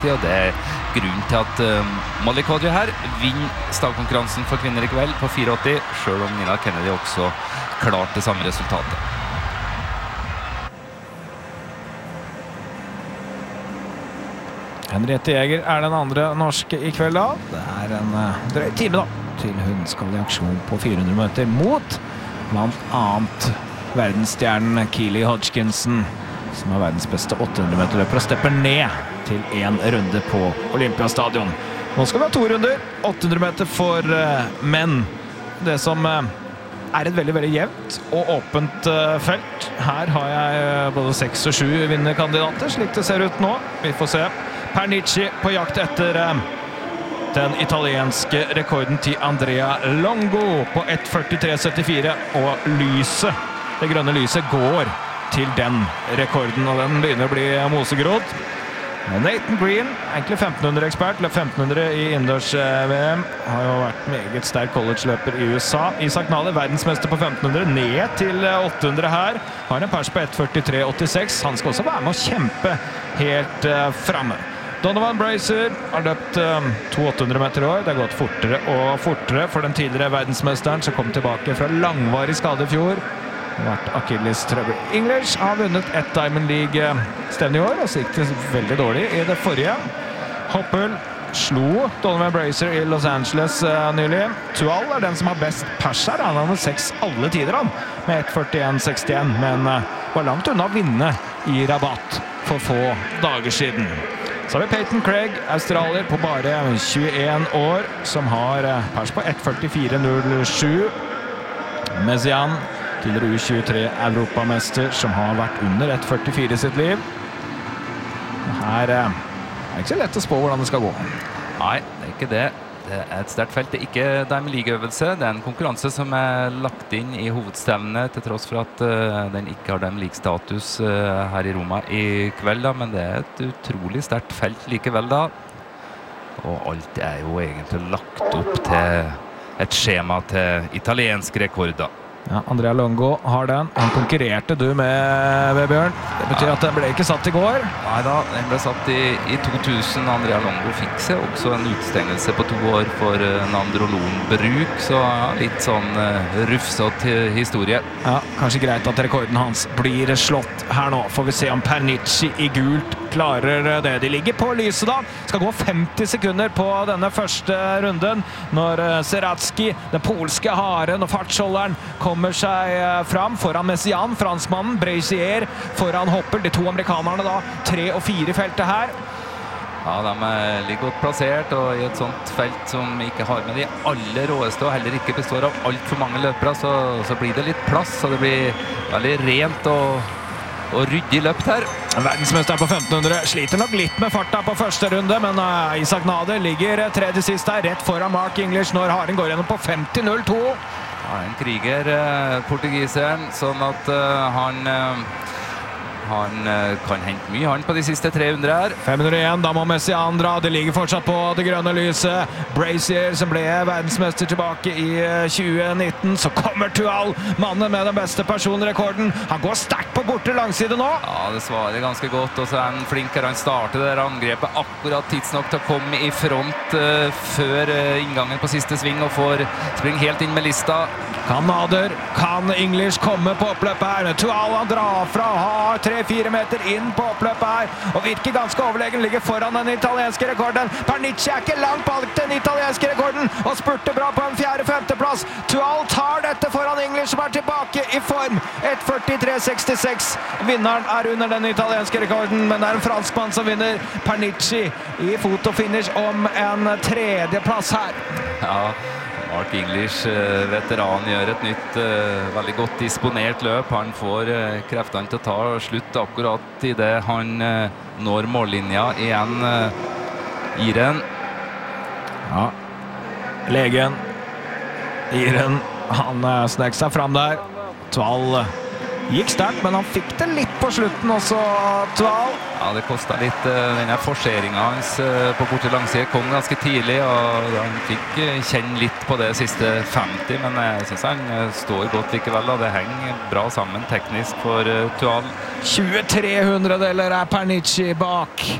Og det grunnen til at Molly Kodjo her vinner stavkonkurransen for kvinner i kveld på 4,80, selv om Nina Kennedy også klart det samme resultatet. Henriette Jäger den andre norske i kveld da. Det en drøy time da, til hun skal i aksjon på 400 meter mot blant annet verdensstjernen Keely Hodgkinson, som verdens beste 800 meter løper og stepper ned til en runde på Olympiastadion. Nå skal vi ha 2 runder, 800 meter for menn. Det som et veldig, veldig jevnt og åpent felt. Her har jeg både 6 og 7 vinnerkandidater, slik det ser ut nå. Vi får se. Pernici på jakt etter den italienske rekorden til Andrea Longo på 1:43,74, og lyset, det grønne lyset, går til den rekorden, og den begynner å bli mosegrodd. Nathan Green, egentlig 1500-ekspert, løp 1500 i innendørs-VM, har jo vært meget sterk college-løper i USA. Isak Nahle, verdensmester på 1500, ned til 800 her, har en pers på 1:43,86. Han skal også være med å kjempe helt fremme. Donovan Brazier har løpt 2 meter i år. Det har gått fortere og fortere for den tidligere verdensmesteren som kom tilbake fra langvarig skade i fjor. Det har vært Achilles trøbbel. English har vunnet et Diamond League-stevne i år, og så gikk det veldig dårlig i det forrige. Hoppel slo Donovan Brazier i Los Angeles nylig. Tual den som har best pers her. Han har nummer 6 alle tider, han, med 1:41,61, men var langt unna å vinne i Rabat for få dager siden. Så har vi Peyton Craig, australier på bare 21 år, som har pers på 1:44,07. Messian, tidligere U23-europamester, som har vært under 1:44 i sitt liv. Her det ikke så lett å spå hvordan det skal gå. Nei, det ikke det. Det et sterkt felt. Det ikke Diamond League-øvelse. Det en konkurranse som lagt inn i hovedstevnet, til tross for at den ikke har Diamond League-status her i Roma i kveld, da. Men det et utrolig sterkt felt likevel, da. Og alt jo egentlig lagt opp til et skjema til italienske rekorder. Ja, Andrea Longo har den. Han konkurrerte du med Bjørn. Det betyr at den ble ikke satt i går. Neida, den ble satt i 2000. Andrea Longo fikk seg også en utstengelse på 2 år for nandrolonbruk, så ja, litt sånn rufsått historie. Ja, kanskje greit at rekorden hans blir slått her nå. Får vi se om Pernici i gult klarer det. De ligger på lyset da. Skal gå 50 sekunder på denne første runden, når Seratski, den polske haren og fartsholderen, kommer seg fram foran Messian, franskmannen, Brazier foran Hoppel, de 2 amerikanerne da, 3 og 4 feltet her. Ja, de ligger godt plassert, og i et sånt felt som ikke har med de aller råeste, og heller ikke består av alt for mange løpere, så blir det litt plass, og det blir veldig rent og ryddig løpt her. Verdensmester på 1500 sliter nok litt med farta på første runde, men Isak Nader ligger tredje sist her, rett foran Mark English når haren går gjennom på 50.02. Ja, en kriger, portugiseren, sånn at han kan hente mye han på de siste 300 her. 501, da må Messian dra. Det ligger fortsatt på det grønne lyset. Brazier, som ble verdensmester tilbake i 2019. Så kommer Tual, mannen med den beste personrekorden. Han går sterkt på borte langside nå. Ja, det svarer ganske godt, og så en flinkere. Han starter det angrepet akkurat tidsnok til å komme i front før inngangen på siste sving, og får springe helt inn med lista. Kan Nader, kan English komme på oppløpet her? Tual han drar fra, har 3-4 meter inn på oppløpet her, og virker ganske overlegen, ligger foran den italienske rekorden. Pernici ikke langt bak den italienske rekorden, og spurter bra på en 4.-5. plass. Tual tar dette foran English, som tilbake i form. 1.43,66. Vinneren under den italienske rekorden, men det en franskmann som vinner. Pernici i fotofinish om en 3. plass her. Ja, Mark English, veteran, gjør et nytt, veldig godt disponert løp. Han får kreftene til å ta slutt akkurat i det han når mållinja igjen, Iren. Ja, legen, Iren, han snek seg fram der. Tual gikk sterkt, men han fikk det litt på slutten også, Tual. Ja, det kostet litt. Denne forseringen hans på borte langside kom ganske tidlig, og han fikk kjenne litt på det siste 50, men jeg synes han står godt likevel, og det henger bra sammen teknisk for Tual. 23 hundredeler Pernici bak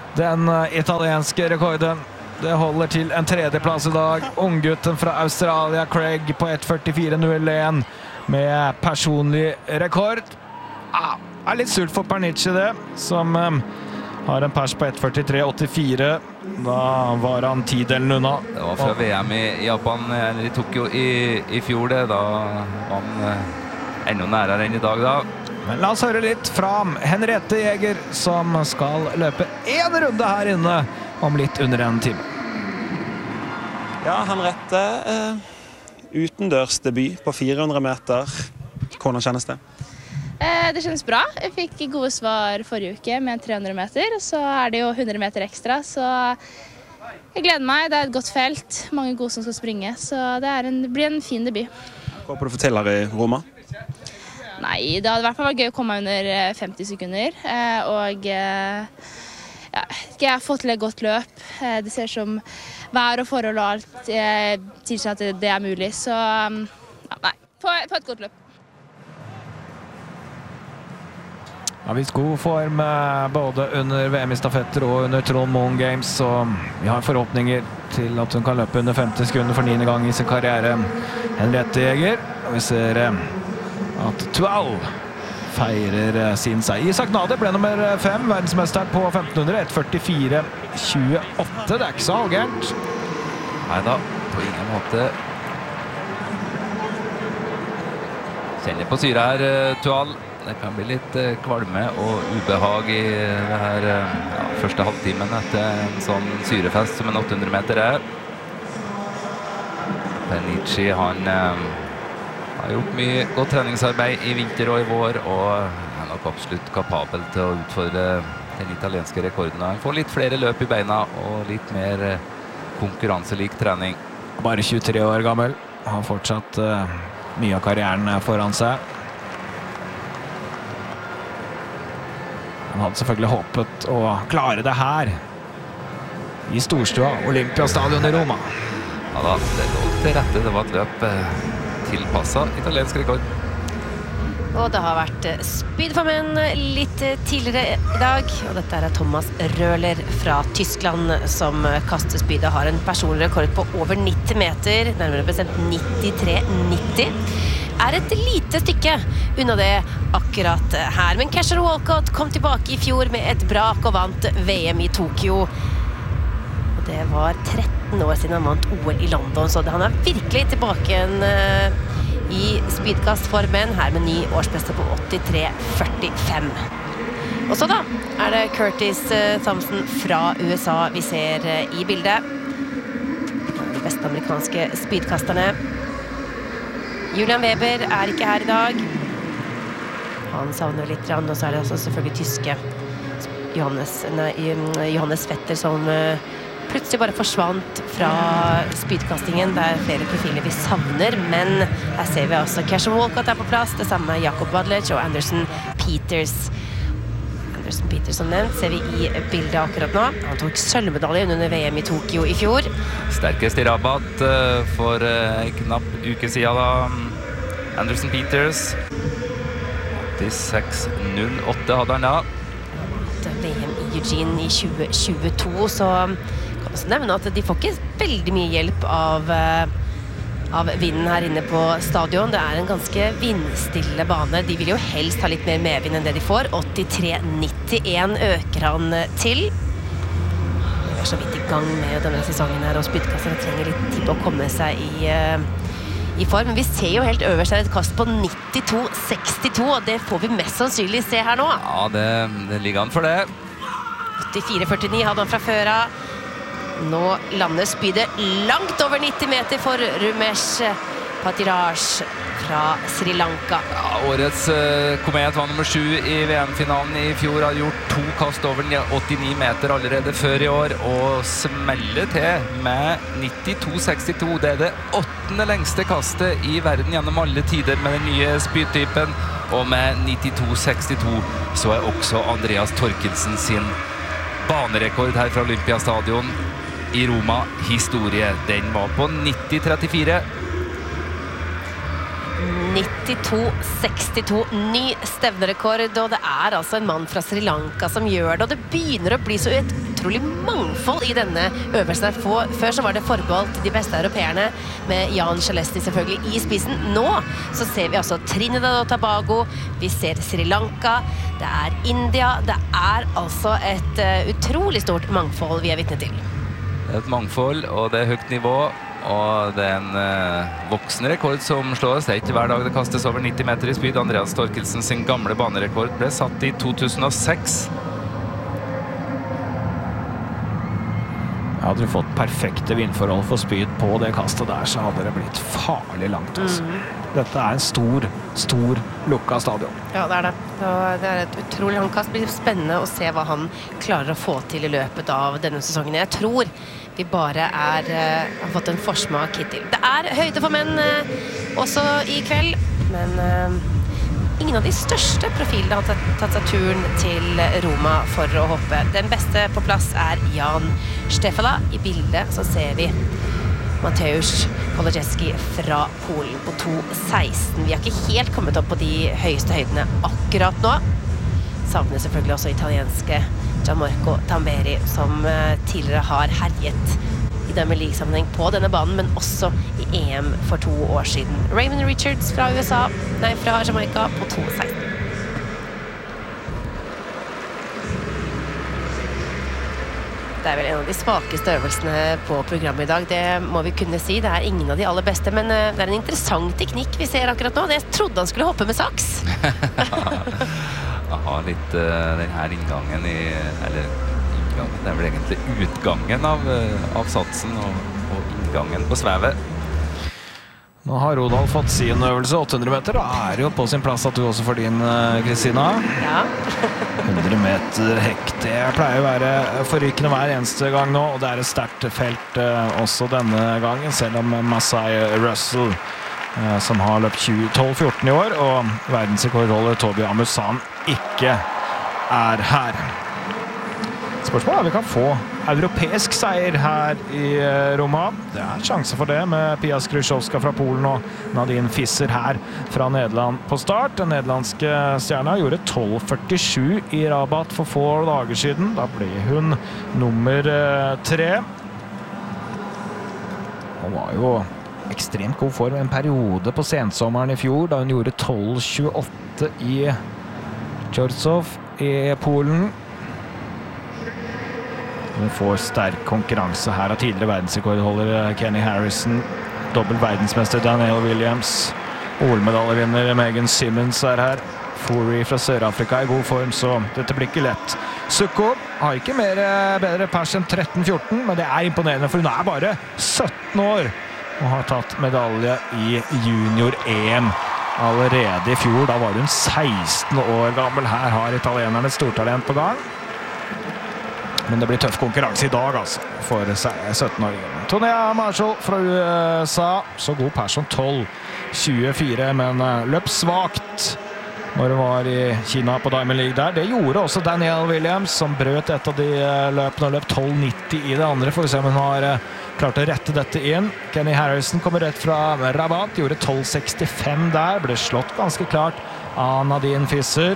den italienske rekorden. Det holder til en tredjeplass I dag. Unggutten fra Australia, Craig, på 1:44.01 med personlig rekord. Litt sult for Pernici det, som har en pers på 1:43.84. Da var han 10-delen unna. Det var fra VM I Japan, eller I Tokyo I fjor det. Da var han enda nærere enn I dag da. Men la oss høre litt fra Henriette Jäger, som skal løpe en runde her inne om litt under en time. Ja, Henriette, utendørsdebut på 400 meter. Hvordan kjennes det? Det kjennes bra. Jeg fikk gode svar forrige uke med 300 meter, så det jo 100 meter ekstra, så jeg gleder meg. Det et godt felt, mange gode som skal springe, så det blir en fin debut. Hva håper du får til her I Roma? Nei, det hadde I hvert fall vært gøy å komme under 50 sekunder, og ja, jeg har fått til et godt løp. Det ser som vær og forhold og alt tilsier at det mulig, så nei, på et godt løp. Har vist god form både under VM I stafetter og under Trond Moen Games, så vi har forhåpninger til at hun kan løpe under 50 sekunder for 9. gang I sin karriere. Henriette Jäger, og vi ser at Tual feirer sin seier. Isak Nade ble nummer 5, verdensmester på 1500, 1:44.28. Det ikke så halvgærent. Neida, på ingen måte. Kjenner på syre her, Tual. Det kan bli litt kvalme og ubehag I det her første halvtimen etter en sånn syrefest som en 800 meter Pernici, han har gjort mye godt treningsarbeid I vinter og I vår, og nok absolutt kapabel til å utfordre den italienske rekorden. Han får litt flere løp I beina og litt mer konkurranselik trening. Bare 23 år gammel. Har fortsatt mye av karrieren foran seg. Han hadde selvfølgelig håpet å klare det her I storstua Olympiastadion I Roma. Ja da, det lå til rette. Det var et løp tilpasset italiensk rekord. Og det har vært speed for menn litt tidligere I dag. Og dette Thomas Røhler fra Tyskland som kaster speed og har en personlig rekord på over 90 meter, nærmere bestemt 93,90. Et lite stykke unna det akkurat her. Men Cashel Walcott kom tilbake I fjor med et brak og vant VM I Tokyo. Og det var 13 år siden han vant OL I London, så han virkelig tilbake I speedkast for menn, her med ny årsbeste på 83,45. Og så da det Curtis Thompson fra USA vi ser I bildet. De beste amerikanske speedkasterne. Julian Weber ikke her I dag. Han savner litt, og så det også selvfølgelig tyske Johannes Vetter som plutselig bare forsvant fra speedkastingen. Det flere profiler vi savner, men her ser vi altså Cashel Walcott på plass, det samme Jakob Wadlec og Anderson Peters. Anderson Peters som nevnt ser vi I bildet akkurat nå. Han tok sølvmedalje under VM I Tokyo I fjor. Sterkest I Rabat for en knapp uke siden da. Anderson Peters 86,08 hadde han da. VM I Eugene I 2022, så kan også nevne at de får ikke veldig mye hjelp av vinden her inne på stadion. Det en ganske vindstille bane. De vil jo helst ha litt mer medvind enn det de får. 83,91 øker han til. Vi så vidt I gang med denne sesongen her, og spydkasserne trenger litt tid på å komme seg I form. Men vi ser jo helt øverst et kast på 92,62, og det får vi mest sannsynlig se her nå. Ja, det ligger an for det. 84,49 hadde han fra før av. Nå lander spydet langt over 90 meter for Rumesh Patiraj fra Sri Lanka. Ja, årets komet var nummer 7 I VM-finalen I fjor, har gjort 2 kast over 89 meter allerede før I år, og smeller til med 92,62. Det det 8. lengste kastet I verden gjennom alle tider med den nye spydtypen, og med 92,62 så også Andreas Torkelsen sin banerekord her fra Olympiastadion I Roma historie. Den var på 90,34. 92,62, ny stevnerekord, og det altså en mann fra Sri Lanka som gjør det, og det begynner å bli så utrolig mangfold i denne øvelsen. Før så var det forbeholdt de beste europeerne, med Jan Celesti selvfølgelig i spissen. Nå så ser vi altså Trinidad og Tobago, vi ser Sri Lanka, det er India, det er altså et utrolig stort mangfold vi er vitne til. Det er et mangfold, og det er høyt nivå. Og det er en voksende rekord som slås. Det er ikke hver dag det kastes over 90 meter i spyd. Andreas Torkelsen sin gamle banerekord ble satt i 2006. Hadde du fått perfekte vindforhold for spyd på det kastet der, så hadde det blitt farlig langt. Dette er en stor lukka stadion. Ja, det er det. Og det er et utrolig langt kast. Det blir spennende å se hva han klarer å få til i løpet av denne sesongen. Jeg tror vi bare har fått en forsmak hittil. Det er høyde for menn også i kveld, men ingen av de største profilene har tatt seg turen til Roma for å hoppe. Den beste på plass er Jan Stefala. I bildet så ser vi Mateusz Kolodziejski fra Polen på 2.16. Vi har ikke helt kommet opp på de høyeste høydene akkurat nå. Savner selvfølgelig også italienske Gianmarco Tamberi, som tidligere har herjet i Diamond League-sammenheng på denne banen, men også i EM for 2 år siden. Raymond Richards fra Jamaica på 2.16. Det er vel en av de svakeste øvelsene på programmet i dag, det må vi kunne si. Det er ingen av de aller beste, men det er en interessant teknikk vi ser akkurat nå. Jeg trodde han skulle hoppe med saks. Aha, litt den her inngangen det er vel egentlig utgangen av satsen og inngangen på svevet. Nå har Rodal fått sin øvelse 800 meter, da er det jo på sin plass at du også får din, Kristina. Ja. 100 meter hekk, det pleier å være forrykende hver eneste gang nå, og det er et sterkt felt også denne gangen, selv om Masai Russell som har løpt 12-14 i år, og verdensrekordholder Tobi Amusan ikke er her. Spørsmålet er om vi kan få europeisk seier her i Roma. Det er sjanse for det med Pia Skryszowska fra Polen og Nadine Fisser her fra Nederland på start. Den nederlandske stjerna gjorde 12.47 i Rabat for få dager siden. Da ble hun nummer 3. Hun var jo ekstremt god form en periode på sensommeren i fjor, da hun gjorde 12.28 i Chorzów i Polen. Hun får sterk konkurranse her av tidligere verdensrekordholder Kenny Harrison, dobbelt verdensmester Danielle Williams, OL-medaljevinner Megan Simmons er her. Fourie fra Sør-Afrika i god form, så dette blir ikke lett. Sukko har ikke bedre pers enn 13-14, men det er imponerende, for hun er bare 17 år og har tatt medalje i junior-EM allerede i fjor. Da var hun 16 år gammel. Her har italienerne et stortalent på gang. Men det blir tøff konkurranse i dag, altså, for 17-åringen. Tonea Marshall fra USA, så god pers som 12.24, men løp svagt når hun var i Kina på Diamond League der. Det gjorde også Danielle Williams, som brøt et av de løpene og løp 12.90 i det andre. For å se om hun har klart å rette dette inn. Kenny Harrison kommer rett fra Rabat, gjorde 12.65 der, ble slått ganske klart av Nadine Fisser,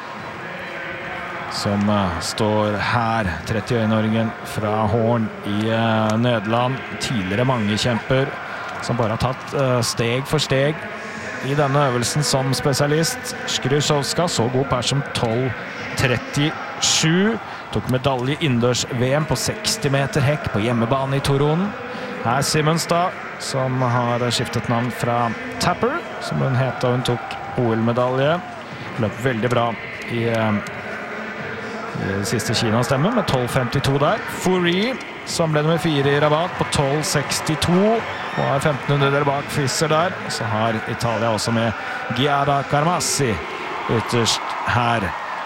som står her, 31-åringen fra Horn i Nederland. Tidligere mange kjemper som bare har tatt steg for steg i denne øvelsen som spesialist. Skryszowska så god pers som 12.37. Tok medalje innendørs VM på 60 meter hekk på hjemmebane i Toron. Her Simmons da, som har skiftet navn fra Tapper, som hun het da hun tok OL-medalje. Løp veldig bra i siste Kina-stemme med 12.52 der. Fourie, som ble nummer 4 i Rabat på 12.62, og har 1500 bak Fisser der. Så har Italia også med Giada Carmassi ytterst her.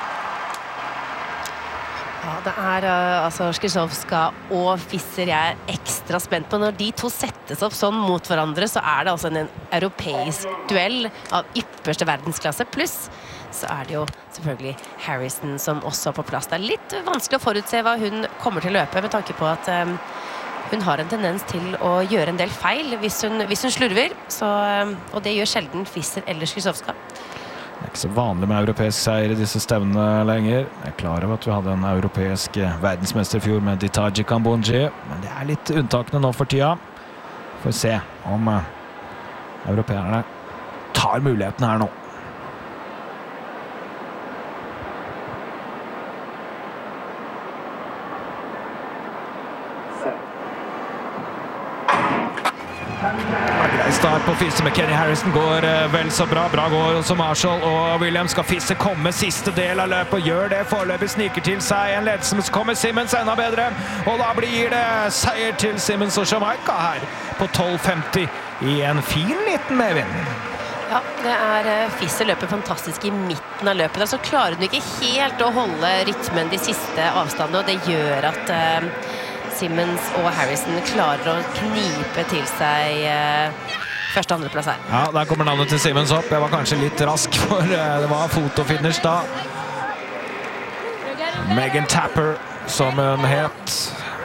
Ja, det er altså Skryszowska og Fisser jeg er ekstra spent på. Når de to settes opp sånn mot hverandre, så er det altså en europeisk duell av ypperste verdensklasse. Pluss så er det jo selvfølgelig Harrison som også er på plass. Det er litt vanskelig å forutse hva hun kommer til å løpe, med tanke på at hun har en tendens til å gjøre en del feil hvis hun slurver. Så, og det gjør sjelden Fisser eller Skryszowska. Det er ikke så vanlig med europeisk seier I disse stevnene lenger. Jeg er klar over at vi hadde en europeisk verdensmester I fjor med Ditaji Kambodji, men det er litt unntakene nå for tida. Får se om europeerne tar muligheten her nå. Start på Fisse med Kenny Harrison går vel så bra. Bra går også Marshall og Williams. Skal Fisse komme siste del av løpet og gjør det. Foreløpig sniker til seg en ledelse, men så kommer Simmons enda bedre. Og da blir det seier til Simmons og Jamaica her på 12.50 I en fin liten medvind. Ja, det Fisse løper fantastisk I midten av løpet. Så klarer hun ikke helt å holde rytmen de siste avstandene, og det gjør at Simmons og Harrison klarer å knipe til seg første og andre plass her. Ja, der kommer navnet til Simmons opp. Jeg var kanskje litt rask, for det var fotofinish da. Megan Tapper, som hun het.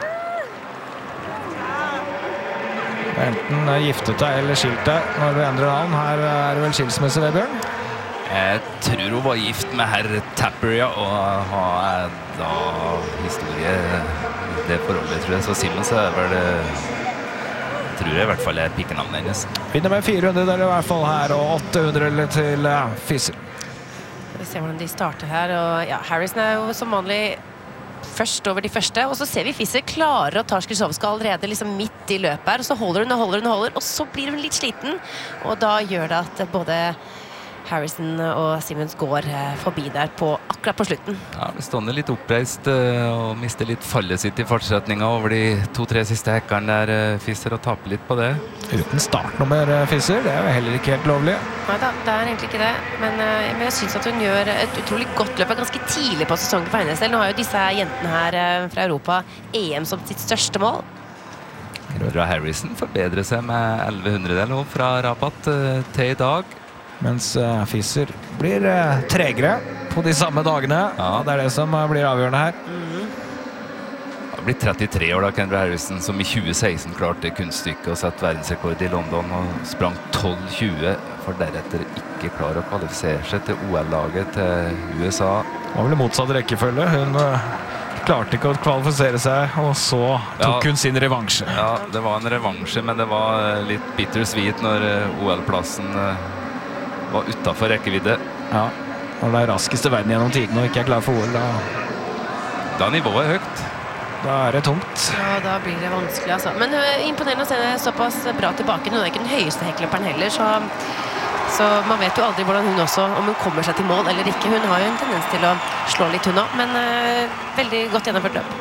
Enten giftet deg eller skilt deg når du endrer navn. Her det vel skilsmisse, Vebjørn? Jeg tror hun var gift med herr Tapper, ja, og har da historie det forholdet, tror jeg. Så Simmons vel, tror jeg I hvert fall pikkenavnet hennes. Vinner med 400 der I hvert fall her, og 800 til Fisse. Vi ser hvordan de starter her, og ja, Harrison jo som vanlig først over de første, og så ser vi Fisse klarer å ta Skrisovska allerede liksom midt I løpet her, og så holder hun, og så blir hun litt sliten, og da gjør det at både Harrison og Simmons går forbi der akkurat på slutten. Ja, vi stående litt oppreist og mister litt fallet sitt I fartsretningen over de 2-3 siste hekkene der Fisser og taper litt på det. Uten startnummer Fisser, det jo heller ikke helt lovlig. Neida, det egentlig ikke det, men jeg synes at hun gjør et utrolig godt løp ganske tidlig på sesongen for hennes del. Nå har jo disse jentene her fra Europa EM som sitt største mål. Aurora Harrison forbedrer seg med 1100 nå fra Rabat til I dag. Mens Fisser blir tregere på de samme dagene. Ja, det det som blir avgjørende her. Det blir 33 år da, Kendra Harrison, som I 2016 klarte kunststykket å sette verdensrekord I London og sprang 12.20, for deretter ikke klare å kvalifisere seg til OL-laget til USA. Det var vel I motsatt rekkefølge. Hun klarte ikke å kvalifisere seg, og så tok hun sin revansje. Ja, det var en revansje, men det var litt bittersweet når OL-plassen var utenfor rekkevidde. Ja, og det raskeste verden gjennom tiden og ikke klar for OL, da nivået høyt. Da det tungt. Ja, da blir det vanskelig, altså. Men imponerende å se det såpass bra tilbake. Hun ikke den høyeste hekkeløperen heller, så man vet jo aldri hvordan hun også, om hun kommer seg til mål eller ikke. Hun har jo en tendens til å slå litt hun også, men veldig godt gjennomført løp.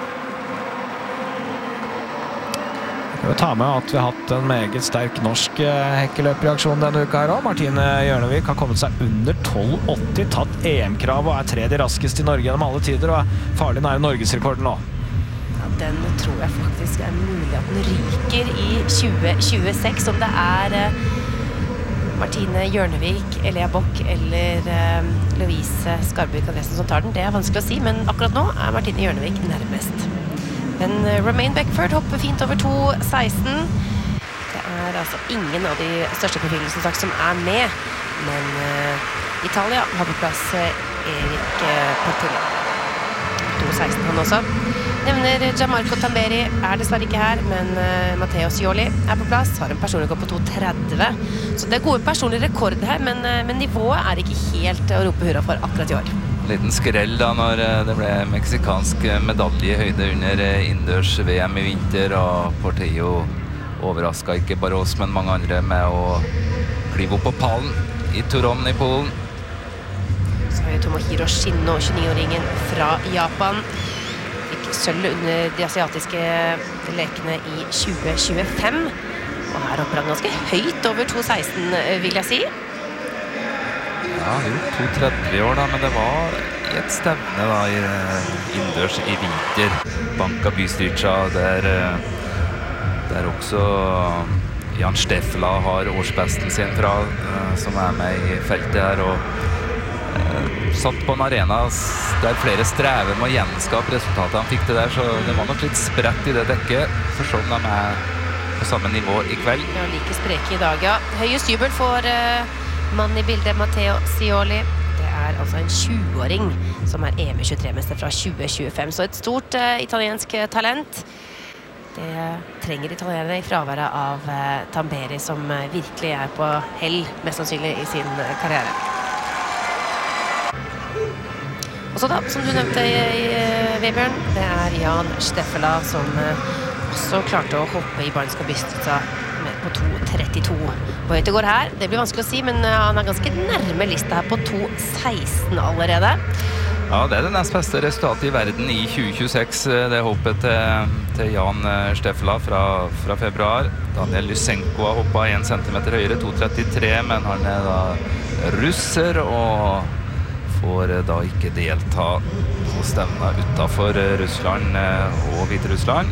Jeg vil ta med at vi har hatt en meget sterk norsk hekkeløpreaksjon denne uka her også. Martine Hjørnevik har kommet seg under 12.80, tatt EM-krav og tredje raskest I Norge gjennom alle tider, og farlig nær Norgesrekorden nå. Ja, den tror jeg faktisk mulig at den ryker I 2026, om det Martine Hjørnevik, Elia Bock eller Louise Skarbuk Andresen som tar den. Det vanskelig å si, men akkurat nå Martine Hjørnevik nærmest. Men Romain Beckford hopper fint over 2.16. Det altså ingen av de største profilene som sagt som med, men Italia har på plass Erik Portillo. 2.16 han også. Nevner Gianmarco Tamberi dessverre ikke her, men Matteo Scioli på plass, har en personrekord på 2.30. Så det gode personlige rekorder her, men nivået ikke helt å rope hurra for akkurat I år. Liten skrell da når det ble meksikansk medalje I høyde under innendørs VM I vinter, og Portillo overrasket ikke bare oss, men mange andre med å klive opp på pallen I Toron I Polen. Så har vi Tomohiro Shinno, 29-åringen fra Japan. Fikk sølv under de asiatiske lekene I 2025. Og her hopper han ganske høyt over 2.16, vil jeg si. Ja, han gjort 2.30 år da, men det var I et stevne da, innendørs I vinter. Banka Bystrica, der også Jan Steffela har årsbesten sin fra, som med I feltet her, og satt på en arena der flere strever med å gjenskape resultatet han fikk det der, så det var nok litt spredt I det dekket, for sånn de på samme nivå I kveld. Ja, like spreke I dag, ja. Høyest jubel for Mannen i bildet, Matteo Scioli. Det er altså en 20-åring som er EM23-mester fra 2025. Så et stort italiensk talent. Det trenger italienere i fraværet av Tamberi, som virkelig er på hell, mest sannsynlig i sin karriere. Og så da, som du nevnte i Vebjørn, det er Jan Steffela som også klarte å hoppe i Bagnska Bystrica på 2.32. Hvor høyt det går her, det blir vanskelig å si, men han er ganske nærme lista her på 2.16 allerede. Ja, det er det nest beste resultatet i verden i 2026. Det er hoppet til Jan Steffela fra februar. Daniel Lysenko har hoppet 1 centimeter høyere, 2.33, men han er da russer og får da ikke delta på stevna utenfor Russland og Hviterussland.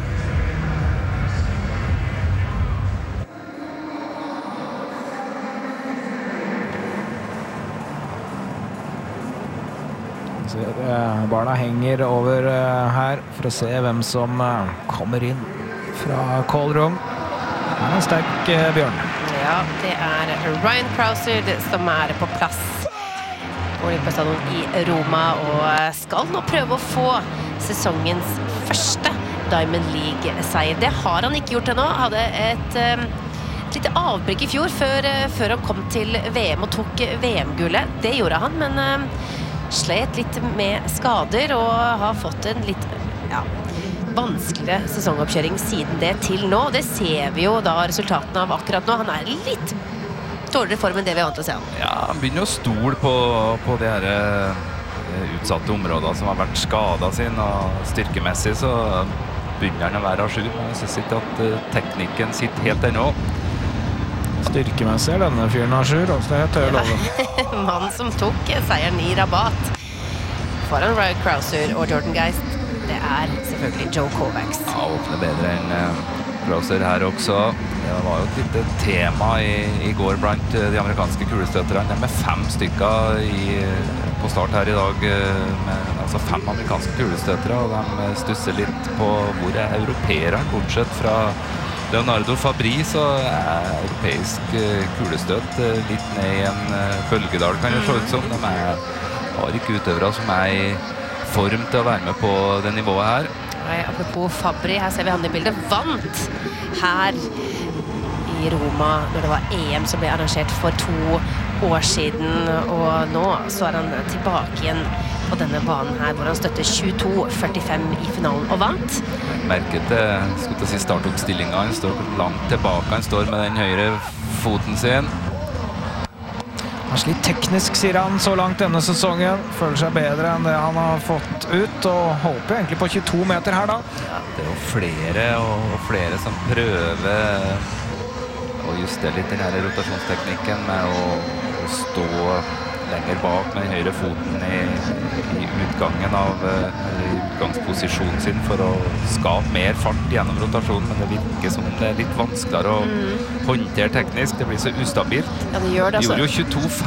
Barna henger over her for å se hvem som kommer inn fra Kålrom. Det er en sterk Bjørn. Ja, det er Ryan Crouser som er på plass på Olympiastadion i Roma og skal nå prøve å få sesongens første Diamond League-seier. Det har han ikke gjort ennå. Hadde et lite avbrekk i fjor før han kom til VM og tok VM-gullet. Det gjorde han, men slet litt med skader og har fått en litt vanskeligere sesongoppkjøring siden det til nå. Det ser vi jo da resultatene av akkurat nå. Han er litt dårligere form enn det vi er vant til å se han. Ja, han begynner å stole på de her utsatte områdene som har vært skadet sin, og styrkemessig så begynner han å være ajour. Men jeg synes ikke at teknikken sitter helt ennå. Styrkemessig er denne fyren ajour, også det tør jeg love. Mannen som tok seieren i Rabat foran Ryan Crouser og Jordan Geist, det er selvfølgelig Joe Kovacs. Ja, åpner bedre enn Crouser her også. Det var jo et lite tema i går blant de amerikanske kulestøtterne. Med 5 stykker på start her i dag, med altså 5 amerikanske kulestøttere, og de stusser litt på hvor er europeeren, bortsett fra Leonardo Fabri, så er europeisk kulestøt litt ned i en bølgedal, kan det se ut som. De har ikke utøvere som er i form til å være med på det nivået her. Nei, apropos Fabri, her ser vi han i bildet. Vant her i Roma når det var EM som ble arrangert for 2 år siden, og nå så er han tilbake igjen på denne banen her, hvor han støtter 22.45 i finalen og vant. Merket det, skulle til å si startoppstillingen, han står langt tilbake, han står med den høyre foten sin. Han har slitt teknisk, sier han, så langt denne sesongen. Føler seg bedre enn det han har fått ut, og håper egentlig på 22 meter her da. Ja, det er jo flere som prøver å justere litt den her rotasjonsteknikken med å stå lenger bak med den høyre foten i utgangen i utgangsposisjonen sin for å skape mer fart gjennom rotasjonen, men det virker som det er litt vanskeligere å håndtere teknisk. Det blir så ustabilt. Ja, det gjør det, altså. De gjorde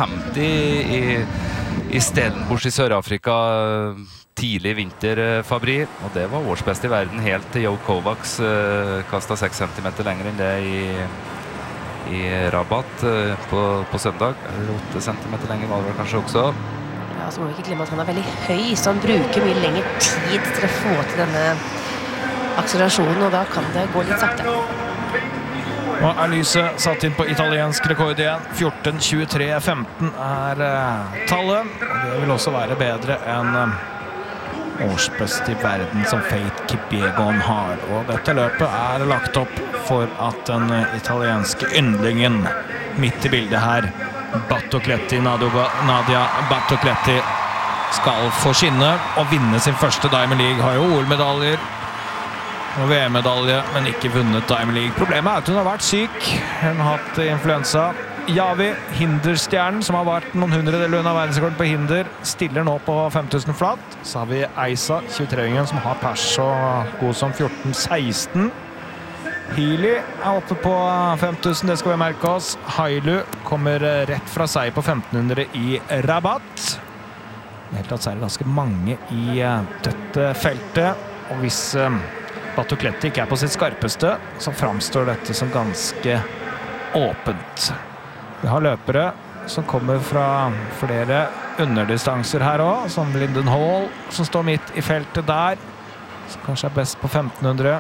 jo 22.50 i Stellenbosch i Sør-Afrika tidlig vinter, Fabri, og det var årsbest i verden helt til Joe Kovacs kastet 6 centimeter lenger enn det i Rabat på søndag. 8 centimeter lenger var det kanskje også. Ja, så må vi ikke glemme at han er veldig høy, så han bruker mye lengre tid til å få til denne akselerasjonen, og da kan det gå litt sakte. Nå er lyset satt inn på italiensk rekord igjen. 14.23.15 er tallet, og det vil også være bedre enn årsbest i verden som Faith Kipyegon har. Og dette løpet er lagt opp for at den italienske yndlingen midt i bildet her, Nadia Battocletti, skal få skinne og vinne sin første Diamond League. Har jo OL-medaljer og VM-medalje, men ikke vunnet Diamond League. Problemet er at hun har vært syk. Hun har hatt influensa. Javi, hinderstjernen, som har vært noen hundredeler unna verdensrekord på hinder, stiller nå på 5000 flat. Så har vi Eisa, 23-åringen, som har pers og god som 14.16. Healy er oppe på 5000, det skal vi merke oss. Hailu kommer rett fra seg på 1500 i Rabat. Helt tatt så er det ganske mange i dette feltet, og hvis Battocletti ikke er på sitt skarpeste, så framstår dette som ganske åpent. Vi har løpere som kommer fra flere underdistanser her også, som Lyndon Hall, som står midt i feltet der, som kanskje er best på 1500.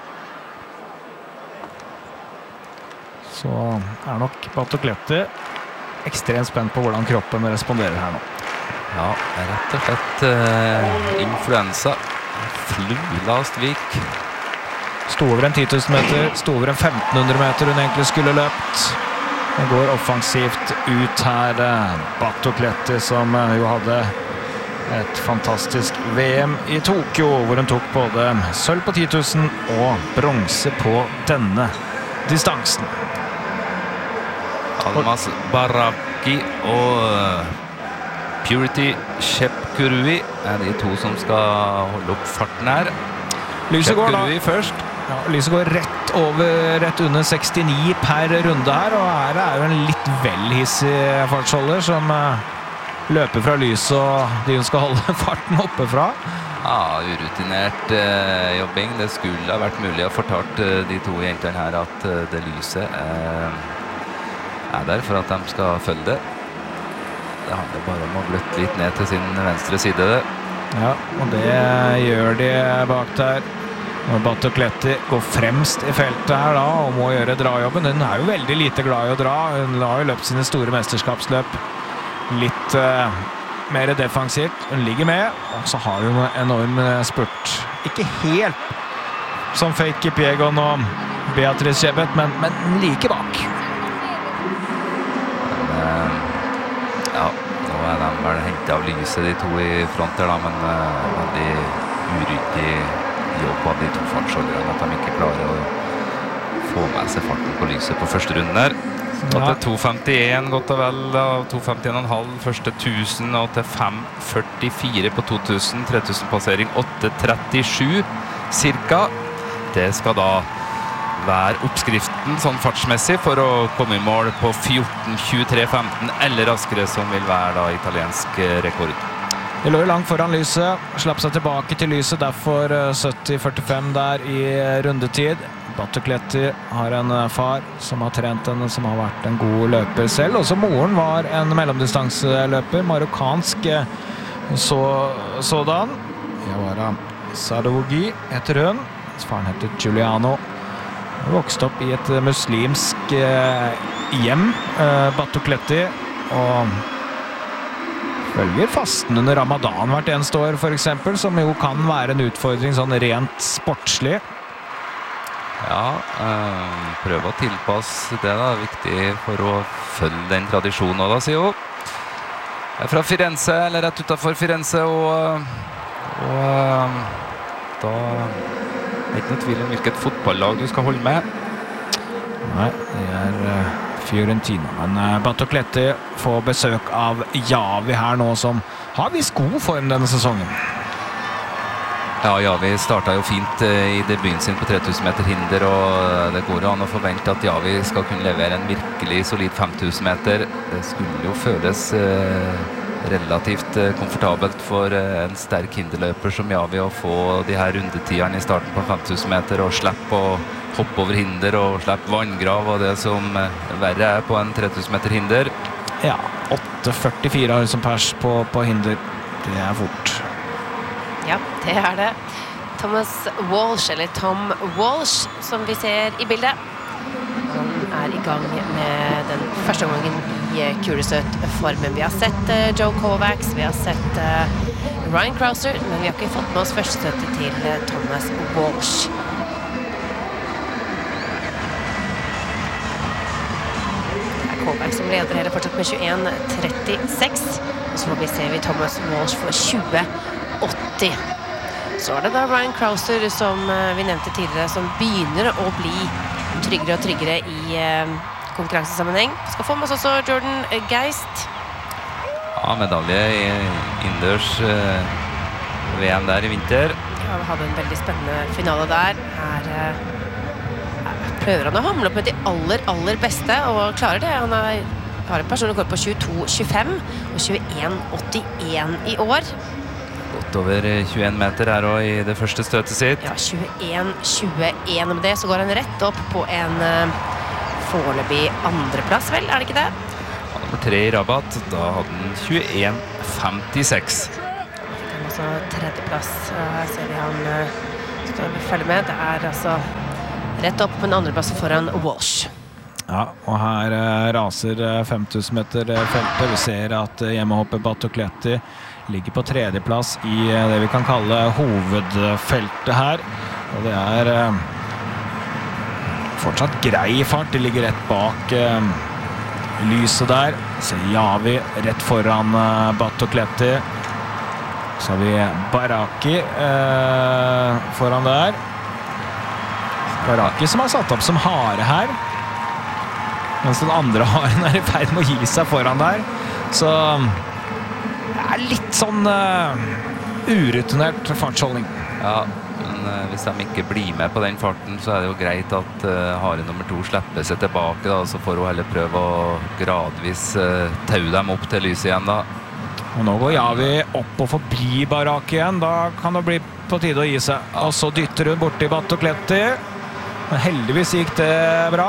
Så er nok Batocletti ekstremt spent på hvordan kroppen responderer her nå. Ja, rett og slett influensa. Flu last week. Sto over en 10 000 meter, sto over en 1500 meter hun egentlig skulle løpt. Den går offensivt ut her. Batocletti som jo hadde et fantastisk VM i Tokyo, hvor hun tok både sølv på 10 000 og bronse på denne distansen. Almas Baraki og Purity Shepkurui er de to som skal holde opp farten her. Lyset går da. Shepkurui først. Ja, lyset går rett under 69 per runde her, og her er jo en litt vel hissig fartsholder som løper fra lyset og de hun skal holde farten oppe fra. Ja, urutinert jobbing. Det skulle ha vært mulig å fortalt de to jentene her at det lyset er der for at de skal følge det. Det handler bare om å bløtte litt ned til sin venstre side. Ja, og det gjør de bak der. Og Batocletti går fremst i feltet her da, og må gjøre drajobben. Hun er jo veldig lite glad i å dra. Hun har jo løpt sine store mesterskapsløp litt mer defensivt. Hun ligger med, og så har hun en enorm spurt. Ikke helt som Faith Kipyegon og Beatrice Chebet, men like bak. Ja, nå er de vel hentet av lyset, de to i front her da, men veldig uryddig jobb av de to fartsholderne, at de ikke klarer å få med seg farten på lyset på første runden der. Så til 2.51 godt og vel, av 2.51,5 første 1000, og til 5.44 på 2000, 3000 passering 8.37 cirka. Det skal da være oppskriften sånn fartsmessig for å komme i mål på 14.23,15 eller raskere, som vil være da italiensk rekord. Det lå jo langt foran lyset, slapp seg tilbake til lyset, derfor 70-45 der i rundetid. Batocletti har en far som har trent henne, som har vært en god løper selv. Også moren var en mellomdistanseløper, marokkansk sådan. Yawara Sadowgi heter hun. Faren heter Giuliano. Hun vokste opp i et muslimsk hjem, Batocletti, og følger fasten under Ramadan hvert eneste år, for eksempel, som jo kan være en utfordring sånn rent sportslig. Ja, prøve å tilpasse det da, viktig for å følge den tradisjonen da, sier hun. Jeg er fra Firenze, eller rett utenfor Firenze, og da er ikke noe tvil om hvilket fotballag du skal holde med. Nei, det er Fiorentina, men Batocletti får besøk av Javi her nå, som har vist god form denne sesongen. Ja, Javi startet jo fint i debuten sin på 3000 meter hinder, og det går jo an å forvente at Javi skal kunne levere en virkelig solid 5000 meter. Det skulle jo føles relativt komfortabelt for en sterk hinderløper som Javi å få de her rundetidene i starten på 5000 meter og slippe å hoppe over hinder og slippe vanngrav og det som verre er på en 3000 meter hinder. Ja, 8.44 har hun som pers på hinder. Det er fort. Ja, det er det. Thomas Walsh, eller Tom Walsh, som vi ser i bildet. Han er i gang med den første omgangen i kulestøtformen. Vi har sett Joe Kovacs, vi har sett Ryan Crouser, men vi har ikke fått med oss første støtte til Thomas Walsh. Kovacs som leder hele fortsatt med 21.36. Og så får vi se Thomas Walsh for 20.80. Så er det da Ryan Crouser, som vi nevnte tidligere, som begynner å bli tryggere og tryggere i konkurransesammenheng. Skal få med oss også Jordan Geist. Ja, medalje i innendørs VM der i vinter. Ja, vi hadde en veldig spennende finale der. Her prøver han å hamle opp med de aller beste, og klarer det. Han har en personrekord på 22.25 og 21.81 i år. Godt over 21 meter her og i det første støtet sitt. Ja, 21.21. Med det så går han rett opp på en foreløpig andreplass, vel? Er det ikke det? Han Nummer 3 i Rabat, da hadde han 21.56. Fikk han også tredjeplass. Her ser vi han står og følger med. Det er altså rett opp på en andreplass foran Walsh. Ja, og her raser 5000 meter feltet. Vi ser at hjemmehoppet Batocletti ligger på tredjeplass i det vi kan kalle hovedfeltet her. Og det er fortsatt grei fart. De ligger rett bak lyset der. Så Javi rett foran Batocletti. Så har vi Baraki foran der. Baraki som er satt opp som hare her. Mens den andre haren er i ferd med å gi seg foran der. Så det er litt sånn urutinert fartsholdning. Ja, men hvis de ikke blir med på den farten, så er det jo greit at hare nummer 2 slipper seg tilbake, da, så får hun heller prøve å gradvis taue dem opp til lyset igjen, da. Og nå går Javi opp og forbi Baraki igjen. Da kan det bli på tide å gi seg. Og så dytter hun bort til Batocletti. Men heldigvis gikk det bra.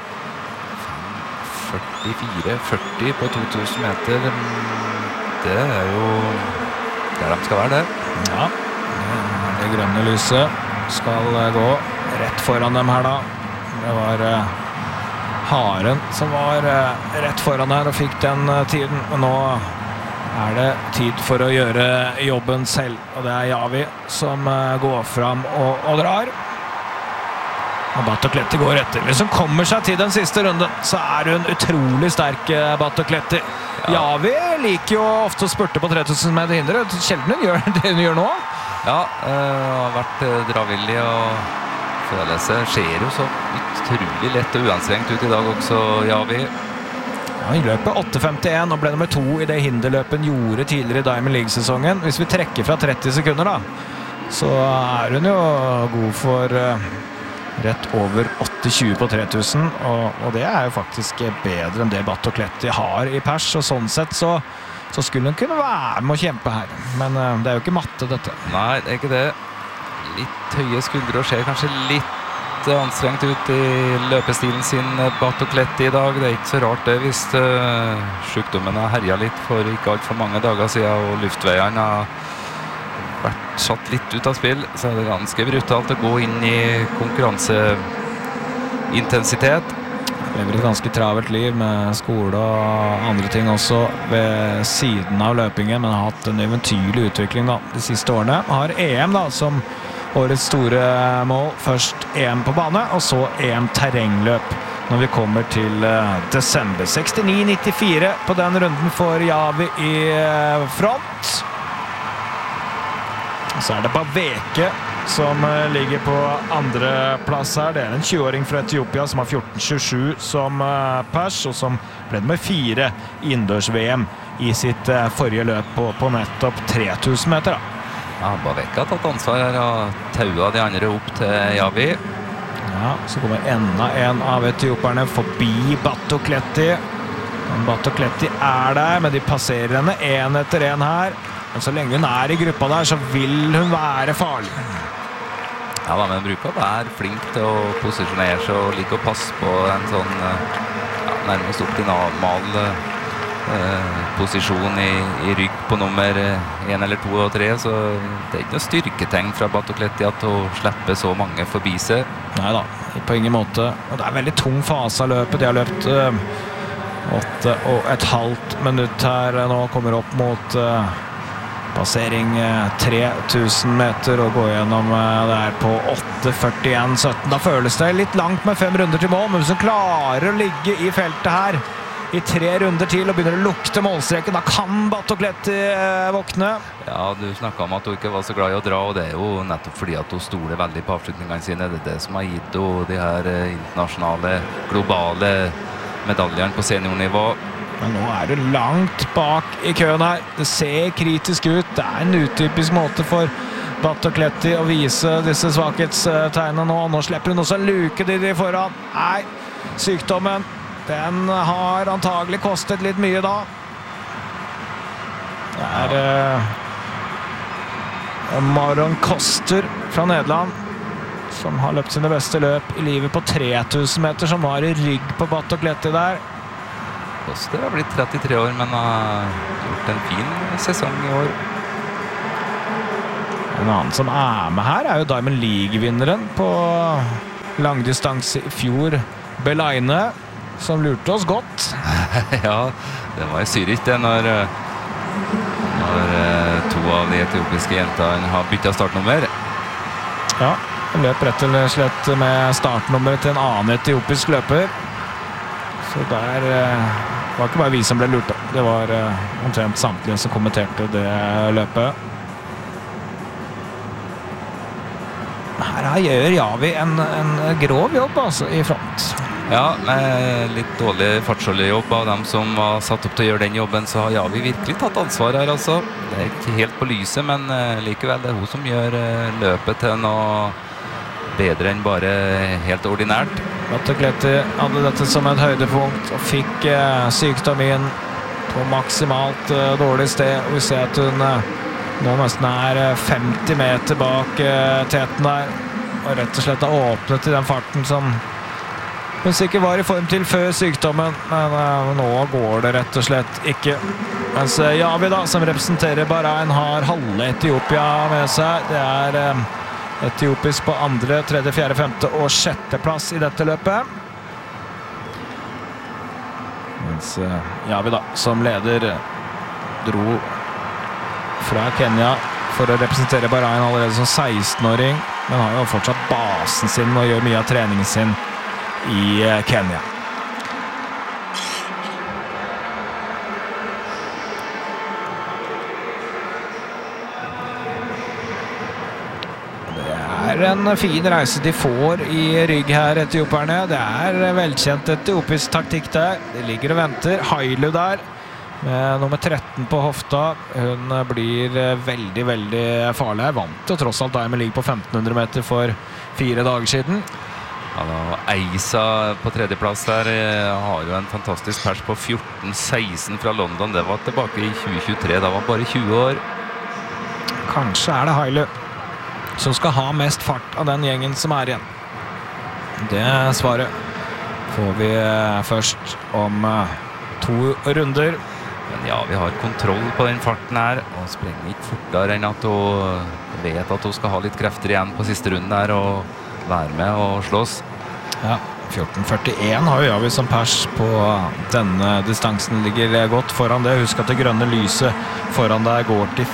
44-40 på 2000 meter. Det er jo der de skal være, det. Ja, det grønne lyset skal gå rett foran dem her da. Det var haren som var rett foran her og fikk den tiden. Og nå er det tid for å gjøre jobben selv. Og det er Javi som går fram og drar. Og Batocletti går etter. Hvis hun kommer seg til den siste runden, så er hun utrolig sterk, Batocletti. Ja. Javi liker jo ofte å spurte på 3000 meter hindre. Sjelden hun gjør det hun gjør nå. Ja, har vært dravillig og føler seg. Ser jo så utrolig lett og uanstrengt ut i dag også, Javi. Ja, hun løper 8.51 og ble nummer 2 i det hinderløpen gjorde tidligere i Diamond League-sesongen. Hvis vi trekker fra 30 sekunder da, så er hun jo god for rett over 8.20 på 3000, og det er jo faktisk bedre enn det Batocletti har i pers, og sånn sett så skulle hun kunne være med å kjempe her. Men det er jo ikke matte, dette. Nei, det er ikke det. Litt høye skuldre og ser kanskje litt anstrengt ut i løpestilen sin, Batocletti i dag. Det er ikke så rart det, hvis sykdommen har herjet litt for ikke alt for mange dager siden, og luftveiene har vært satt litt ut av spill, så er det ganske brutalt å gå inn i konkurranseintensitet. Lever et ganske travelt liv med skole og andre ting også ved siden av løpingen, men har hatt en eventyrlig utvikling da, de siste årene. Har EM da, som årets store mål. Først EM på bane, og så EM terrengløp når vi kommer til desember. 69-94 på den runden for Javi i front. Så er det Baveke som ligger på andre plass her. Det er en 20-åring fra Etiopia som har 14.27 som pers, og som ble nummer 4 i innendørs-VM i sitt forrige løp på nettopp 3000 meter. Ja, Baveke har tatt ansvar her og taua de andre opp til Javi. Ja, så kommer enda en av etioperne forbi Batocletti. Batocletti er der, men de passerer henne en etter en her. Men så lenge hun er i gruppa der, så vil hun være farlig. Ja, men hun bruker å være flink til å posisjonere seg og like å passe på en sånn nærmest optimal posisjon i rygg på nummer 1 eller 2 og 3, så det er ikke noe styrketegn fra Batocletti at hun slipper så mange forbi seg. Neida, på ingen måte. Og det er veldig tung fase av løpet. De har løpt 8,5 minutter her nå, kommer opp mot passering 3000 meter og går gjennom det her på 8.41,17. Da føles det litt langt med 5 runder til mål, men hvis hun klarer å ligge i feltet her i 3 runder til og begynner å lukte målstreken, da kan Batocletti våkne. Ja, du snakket om at hun ikke var så glad i å dra, og det er jo nettopp fordi at hun stoler veldig på avslutningene sine. Det er det som har gitt henne de her internasjonale, globale medaljene på seniornivå. Men nå er det langt bak i køen her. Det ser kritisk ut. Det er en utypisk måte for Batocletti å vise disse svakhetstegnene nå. Nå slipper hun også luke de foran. Nei, sykdommen, den har antagelig kostet litt mye da. Det er Maron Koster fra Nederland som har løpt sine beste løp i livet på 3000 meter, som var i rygg på Batocletti der. Koster har blitt 33 år, men har gjort en fin sesong i år. En annen som med her jo Diamond League-vinneren på langdistanse i fjor, Belaine, som lurte oss godt. Ja, det var i Zürich det når to av de etiopiske jentene har byttet startnummer. Ja, han løp rett og slett med startnummeret til en annen etiopisk løper. Så der var ikke bare vi som ble lurt. Det var omtrent samtlige som kommenterte det løpet. Her gjør Javi en grov jobb altså, i front. Ja, med litt dårlig fartsholdejobb av dem som var satt opp til å gjøre den jobben, så har Javi virkelig tatt ansvar her altså. Det er ikke helt på lyset, men likevel det er hun som gjør løpet til noe bedre enn bare helt ordinært. Lotte Kletti hadde dette som et høydepunkt og fikk sykdommen på maksimalt dårlig sted. Og vi ser at hun nå nesten 50 meter bak teten der, og rett og slett har åpnet i den farten som hun sikkert var i form til før sykdommen, men nå går det rett og slett ikke. Mens Javi da, som representerer Bahrain, har halve Etiopia med seg. Det etiopisk på 2., 3., 4., 5. og 6. plass i dette løpet. Mens Javi da, som leder, dro fra Kenya for å representere Bahrain allerede som 16-åring, men har jo fortsatt basen sin og gjør mye av treningen sin i Kenya. Det en fin reise de får i rygg her, etioperne. Det velkjent etiopisk taktikk der. De ligger og venter. Hailu der med nummer 13 på hofta. Hun blir veldig, veldig farlig her. Vant jo tross alt Diamond League på 1500 meter for 4 dager siden. Ja, da, Eisa på 3. plass der har jo en fantastisk pers på 14.16 fra London. Det var tilbake i 2023, da var han bare 20 år. Kanskje det Hailu som skal ha mest fart av den gjengen som igjen. Det svaret får vi først om 2 runder. Men ja, vi har kontroll på den farten her, og sprenger ikke fortere enn at hun vet at hun skal ha litt krefter igjen på siste runden her, og være med og slåss. Ja, 14.41 har jo Javi som pers på denne distansen, ligger godt foran det. Husk at det grønne lyset foran deg går til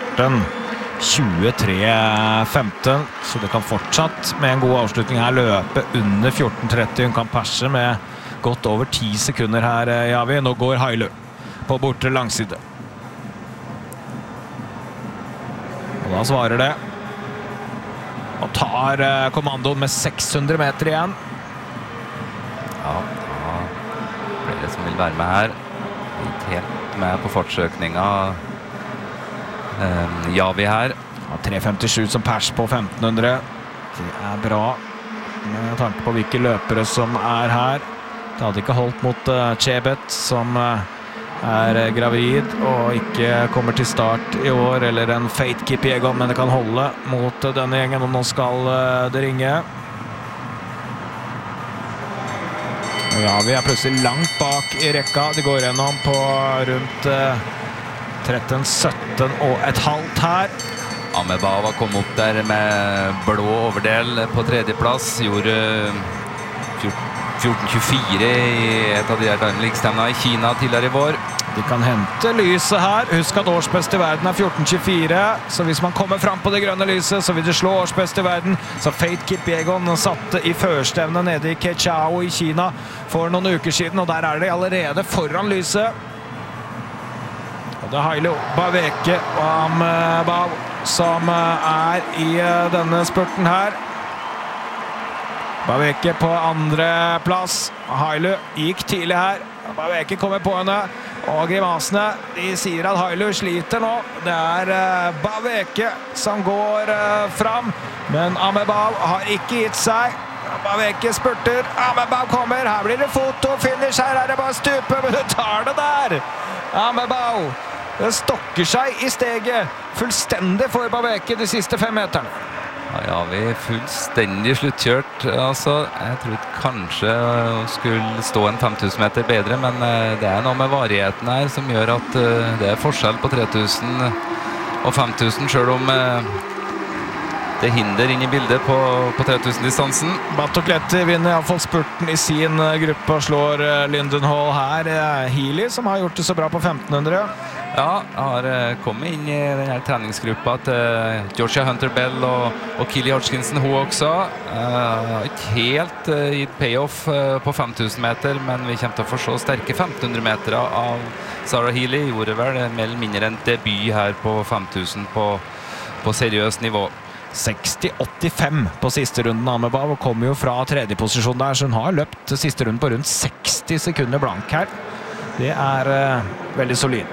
14.23.15, så det kan fortsatt med en god avslutning her løpe under 14.30. Hun kan perse med godt over 10 sekunder her, Javi. Nå går Hailu på bortre langside. Og da svarer det. Og tar kommandoen med 600 meter igjen. Ja, flere som vil være med her. Ikke helt med på fartsøkninga. Javi her. Ja, 3.57 som pers på 1500. Det bra med tanke på hvilke løpere som her. Det hadde ikke holdt mot Chebet, som gravid og ikke kommer til start i år, eller en Fate Kipiegon, men det kan holde mot denne gjengen, og nå skal det ringe. Ja, vi plutselig langt bak i rekka. Det går gjennom på rundt 13-17 og et halvt her. Amebava kom opp der med blå overdel på 3. plass, gjorde 14.24 i et av de Diamond League-stemmene i Kina tidligere i vår. De kan hente lyset her. Husk at årsbest i verden 14.24, så hvis man kommer fram på det grønne lyset, så vil det slå årsbest i verden. Så Fate Kipiegon satte i førstevne nede i Keqiao i Kina for noen uker siden, og der de allerede foran lyset. Og det Hailu, Baveke og Ambav som i denne spurten her. Baveke på 2. plass. Hailu gikk tidlig her. Baveke kommer på henne, og grimasene, de sier at Hailu sliter nå. Det Baveke som går fram, men Amebav har ikke gitt seg. Baveke spurter, Amebav kommer, her blir det fotofinish, her det bare stupe, men du tar det der. Amebav, det stokker seg i steget fullstendig for Baveke de siste 5 meterne. Ja, Ja, vi fullstendig sluttkjørt. Altså, jeg trodde kanskje hun skulle stå en 5000 meter bedre, men det noe med varigheten her som gjør at det forskjell på 3000 og 5000, selv om det hinder inn i bildet på 3000-distansen. Batokletti vinner i alle fall spurten i sin gruppe og slår Lindenhall her. Healy, som har gjort det så bra på 1500. Ja, har kommet inn i denne treningsgruppa til Georgia Hunter-Bell og Keely Hodgkinson, hun også. Har ikke helt gitt payoff på 5000 meter, men vi kommer til å få se sterke 1500 meter av Sarah Healy. Gjorde vel mer eller mindre en debut her på 5000 på seriøst nivå. 60-85 på siste runden Amebab, og kommer jo fra tredje posisjon der, så hun har løpt siste runden på rundt 60 sekunder blank her. Det veldig solid.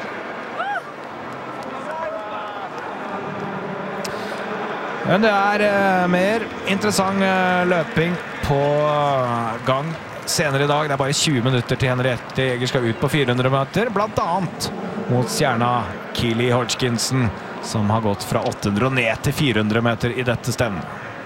Men det mer interessant løping på gang senere i dag. Det bare 20 minutter til Henriette Jäger skal ut på 400 meter, blant annet mot stjerna Keely Hodgkinson, som har gått fra 800 og ned til 400 meter i dette stevnet.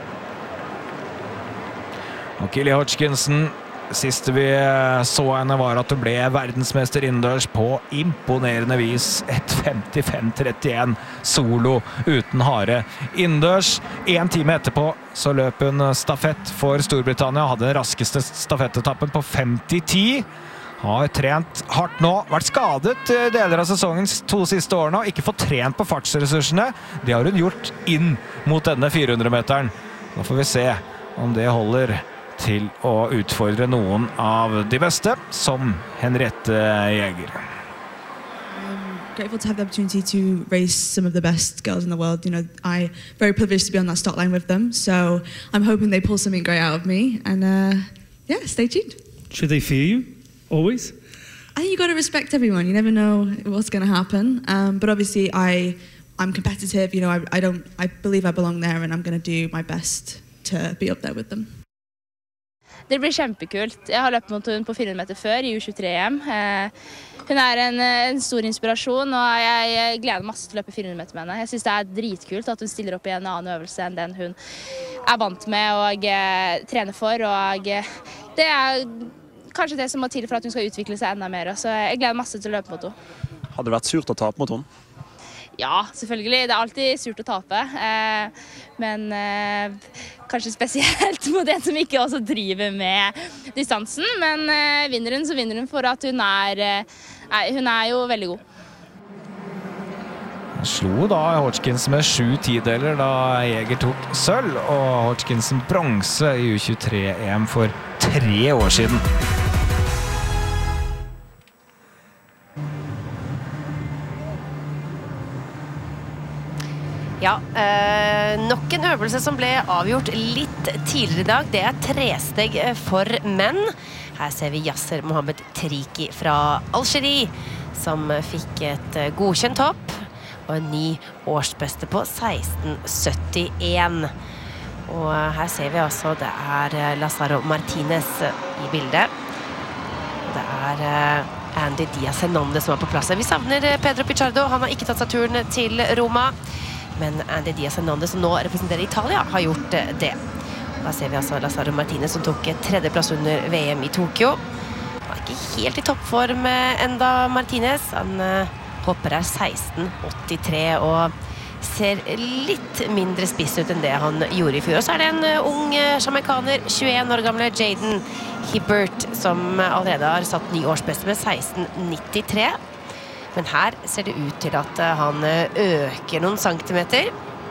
Og Keely Hodgkinson, siste vi så henne var at hun ble verdensmester innendørs på imponerende vis. 1:55,31 solo uten hare innendørs. 1 time etterpå så løp hun stafett for Storbritannia, hadde den raskeste stafettetappen på 50-10. Har trent hardt nå, vært skadet deler av sesongens 2 siste årene og ikke fått trent på fartsressursene. Det har hun gjort inn mot denne 400-meteren. Nå får vi se om det holder til å utfordre noen av de beste, som Henriette Jäger. I'm grateful to have the opportunity to race some of the best girls in the world. You know, I'm very privileged to be on that start line with them, so I'm hoping they pull something great out of me, and yeah, stay tuned. Should they fear you, always? I think you got to respect everyone. You never know what's going to happen, but obviously I'm competitive. You know, I believe I belong there, and I'm going to do my best to be up there with them. Det blir kjempekult. Jeg har løpt mot henne på 400 meter før i U23-EM. Hun en stor inspirasjon, og jeg gleder masse til å løpe 400 meter med henne. Jeg synes det dritkult at hun stiller opp i en annen øvelse enn den hun vant med og trener for. Og det kanskje det som må til for at hun skal utvikle seg enda mer. Så jeg gleder masse til å løpe mot henne. Hadde det vært surt å tape mot henne? Ja, selvfølgelig. Det alltid surt å tape. Men kanskje spesielt mot en som ikke også driver med distansen. Men vinner hun, så vinner hun for at hun hun jo veldig god. Slo da Hodgkinson med 7 tideler da Jäger tok sølv, og Hodgkinson bronse i U23-EM for 3 år siden. Ja, nok en øvelse som ble avgjort litt tidligere i dag. Det 3-steg for menn. Her ser vi Yasser Mohammed Triki fra Algerie, som fikk et godkjent hopp og en ny årsbeste på 16,71. Og her ser vi altså, det Lazaro Martinez i bildet. Det Andy Diaz Hernandez som på plass. Vi savner Pedro Pichardo, han har ikke tatt seg turen til Roma. Men Andy Diaz Hernandez, som nå representerer Italia, har gjort det. Da ser vi altså Lazaro Martinez, som tok 3. plass under VM i Tokyo. Han ikke helt i toppform enda, Martinez. Han hopper 16,83 og ser litt mindre spiss ut enn det han gjorde i fjor. Og så det en ung jamaikaner, 21 år gamle Jaden Hibbert, som allerede har satt ny årsbeste med 16,93. Men her ser det ut til at han øker noen centimeter.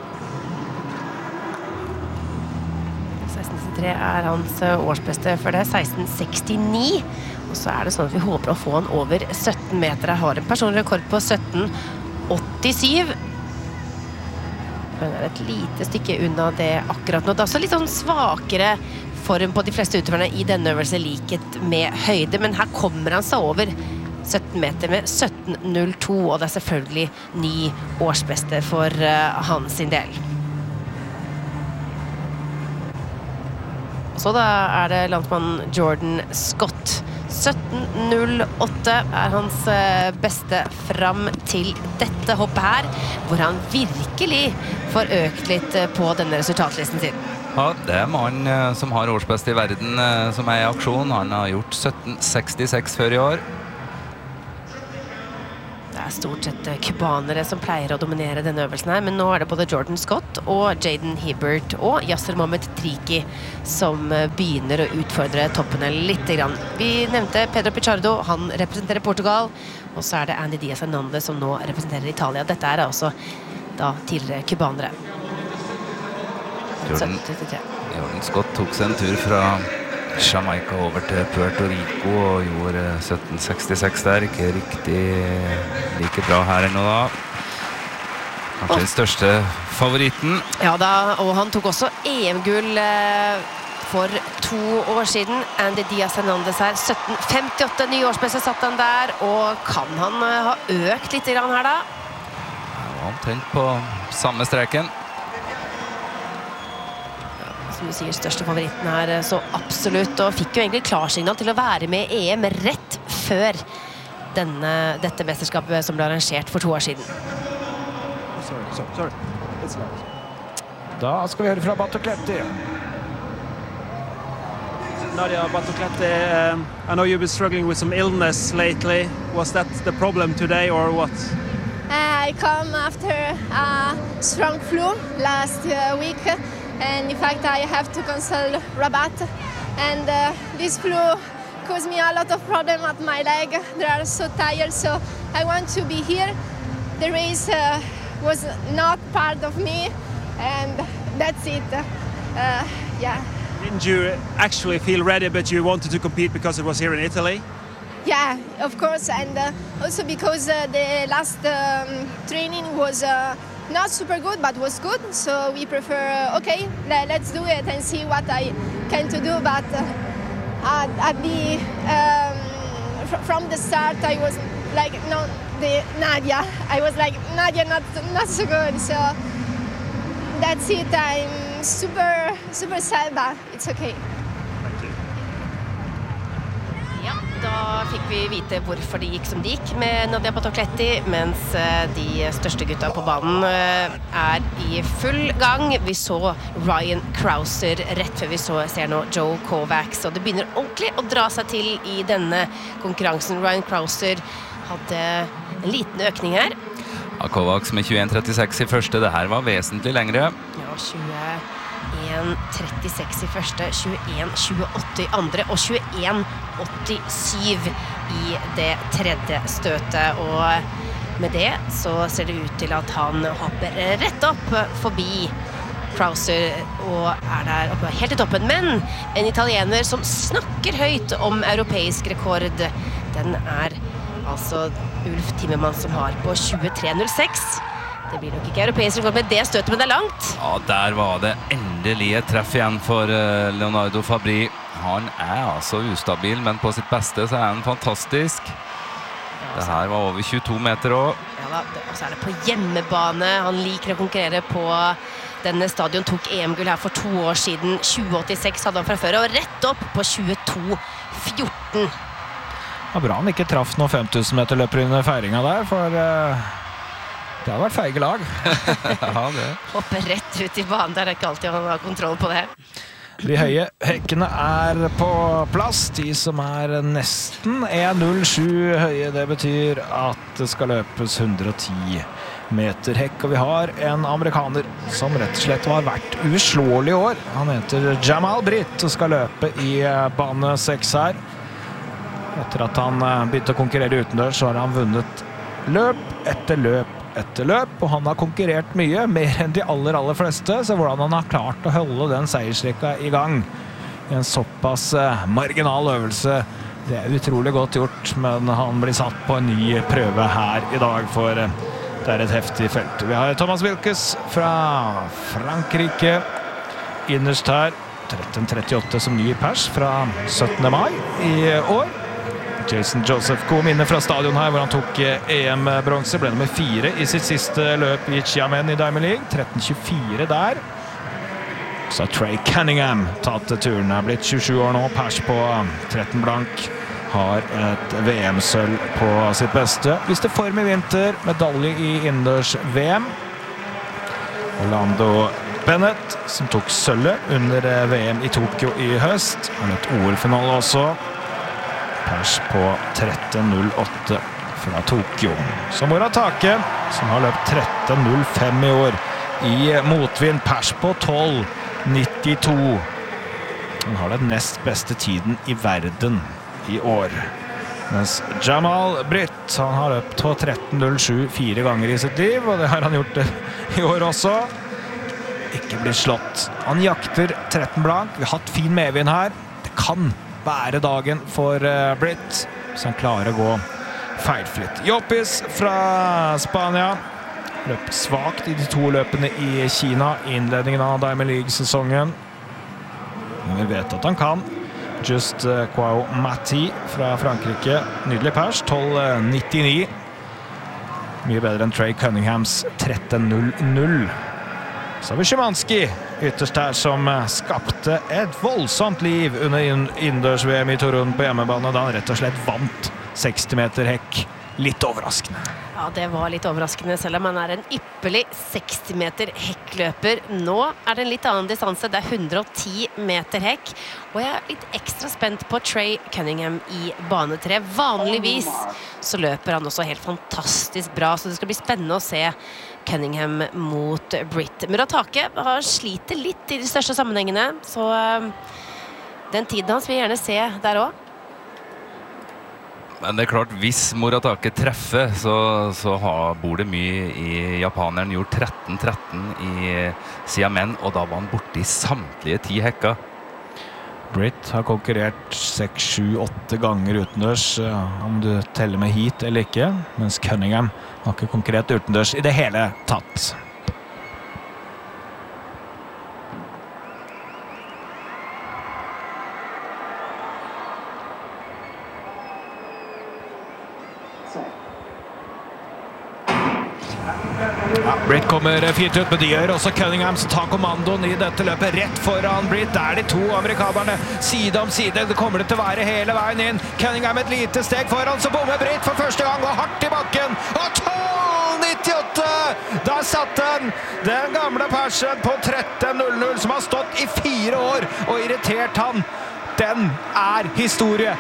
16,93 hans årsbeste, for det 16,69. Og så det sånn at vi håper å få han over 17 meter. Jeg har en personlig rekord på 17,87. Men det et lite stykke unna det akkurat nå. Det også litt sånn svakere form på de fleste utøverne i denne øvelsen, likhet med høyde. Men her kommer han seg over 17 meter med 17,02, og det selvfølgelig ny årsbeste for hans sin del. Og så da det landsmann Jordan Scott 17.08 er hans beste fram til dette hoppet her, hvor han virkelig får økt litt på denne resultatlisten sin. Ja, det er mannen som har årsbeste i verden som er i aksjon. Han har gjort 17.66 før i år. Det er stort sett kubanere som pleier å dominere denne øvelsen her, men nå er det både Jordan Scott og Jaden Hibbert og Yasser Mohamed Triki som begynner å utfordre toppene litt grann. Vi nevnte Pedro Pichardo, han representerer Portugal, og så er det Andy Diaz Hernandez som nå representerer Italia. Dette er altså da tidligere kubanere. Jordan Scott tok seg en tur fra Jamaica over til Puerto Rico og gjorde 17.66 der. Ikke riktig like bra her ennå da. Kanskje den største favoritten. Ja da, og han tok også EM-gull for 2 år siden. Andy Diaz Hernandez her, 17.58 nyårsbeste satt han der, og kan han ha økt litt grann her da? Han tent på samme streken. Som du sier, største favoritten her, så absolutt, og fikk jo egentlig klarsignal til å være med i EM rett før dette mesterskapet som ble arrangert for 2 år siden. Da skal vi høre fra Batocletti. Nadia Batocletti, I know you've been struggling with some illness lately. Was that the problem today or what? I come after a strong flu last week, and in fact I have to cancel Rabat, and this flu caused me a lot of problem at my leg. They are so tired, so I want to be here. The race was not part of me, and that's it. Yeah. Didn't you actually feel ready, but you wanted to compete because it was here in Italy? Yeah, of course, and also because the last training was not super good, but was good. So we prefer, okay, let's do it and see what I can to do. But at the from the start, I was like, no, the Nadia. I was like, Nadia, not so good. So that's it. I'm super sad, but it's okay. Ja, da fikk vi vite hvorfor det gikk som det gikk med Nadia Batocletti, mens de største gutta på banen er i full gang. Vi så Ryan Crouser rett før vi ser nå Joe Kovacs, og det begynner ordentlig å dra seg til i denne konkurransen. Ryan Crouser hadde en liten økning her. Ja, Kovacs med 21.36 i første, det her var vesentlig lengre. Ja, 21.36 i første, 21.28 i andre og 21.87 i det tredje støtet, og med det så ser det ut til at han hopper rett opp forbi Crouser og er der oppe helt i toppen, men en italiener som snakker høyt om europeisk rekord, den er altså Ulf Timmermann som har på 23.06. Det blir nok ikke europeisk rekord med det støtet, men det er langt. Ja, der var det endelig et treff igjen for Leonardo Fabri. Han er altså ustabil, men på sitt beste så er han fantastisk. Det her var over 22 meter også. Ja da, og så er det på hjemmebane. Han liker å konkurrere på denne stadion, tok EM-gull her for 2 år siden. 2086 hadde han fra før, og rett opp på 22.14. Det var bra han ikke traff noen 5000 meter løper under feiringa der, for det har vært feige lag. Ja, det. Hopper rett ut i banen, der er ikke alltid han har kontroll på det. De høye hekkene er på plass, de som er nesten 1,07 høye. Det betyr at det skal løpes 110 meter hekk, og vi har en amerikaner som rett og slett har vært uslåelig i år. Han heter Jamal Britt og skal løpe i bane 6 her. Etter at han begynte å konkurrere utendørs, så har han vunnet løp etter løp etter løp, og han har konkurrert mye, mer enn de aller fleste, så hvordan han har klart å holde den seiersrekka i gang i en såpass marginal øvelse, det er utrolig godt gjort, men han blir satt på en ny prøve her i dag, for det er et heftig felt. Vi har Thomas Wilkes fra Frankrike innerst her, 13.38 som ny pers fra 17. mai i år. Jason Joseph kom inne fra stadion her, hvor han tok EM-bronse, ble nummer 4 i sitt siste løp i Xiamen i Diamond League, 13.24 der. Så har Trey Cunningham tatt turen, er blitt 27 år nå, pers på 13 blank, har et VM-sølv på sitt beste. Viste form i vinter, medalje i innendørs VM. Orlando Bennett, som tok sølvet under VM i Tokyo i høst. Han har et OL-finale også. Pers på 13.08 fra Tokyo. Så Muratake, som har løpt 13.05 i år. I motvind, pers på 12.92. Han har den nest beste tiden i verden i år. Mens Jamal Britt, han har løpt på 13.07 4 ganger i sitt liv, og det har han gjort i år også. Ikke blitt slått. Han jakter 13 blank. Vi har hatt fin medvind her. Det kan være dagen for Britt, så han klarer å gå feilfritt. Joppis fra Spania. Løpt svagt i de 2 løpene i Kina, innledningen av Diamond League-sesongen. Men vi vet at han kan. Just Kwao Mati fra Frankrike. Nydelig pers, 12.99. Mye bedre enn Trey Cunninghams 13.00. Så har vi Szymanski ytterst her, som skapte et voldsomt liv under innendørs-VM i Torun på hjemmebane, da han rett og slett vant 60 meter hekk. Litt overraskende. Ja, det var litt overraskende, selv om han er en ypperlig 60 meter hekkløper. Nå er det en litt annen distanse, det er 110 meter hekk, og jeg er litt ekstra spent på Trey Cunningham i bane 3. Vanligvis så løper han også helt fantastisk bra, så det skal bli spennende å se Cunningham mot Britt. Muratake har sliter litt i de største sammenhengene, så den tiden hans vil jeg gjerne se der også. Men det er klart, hvis Muratake treffer, så bor det mye i japaneren. Gjort 13-13 i Xiamen, og da var han borte i samtlige 10 hekker. Britt har konkurrert 6, 7, 8 ganger utendørs, om du teller med heat eller ikke, mens Cunningham har ikke konkurrert utendørs i det hele tatt. Britt kommer fint ut, men de gjør også Cunningham, som tar kommandoen i dette løpet rett foran Britt. Der de 2 amerikanerne side om side. Det kommer det til å være hele veien inn. Cunningham et lite steg foran, så bommer Britt for første gang og hardt i bakken. Og 12.98! Der satt den gamle persen på 13.00, som har stått i 4 år og irritert han. Den er historie.